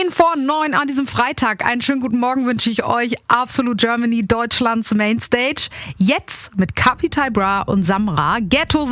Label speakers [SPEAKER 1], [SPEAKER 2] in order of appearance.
[SPEAKER 1] 9:10 an diesem Freitag. Einen schönen guten Morgen wünsche ich euch. Absolute Germany, Deutschlands Mainstage. Jetzt mit Capital Bra und Samra. Ghetto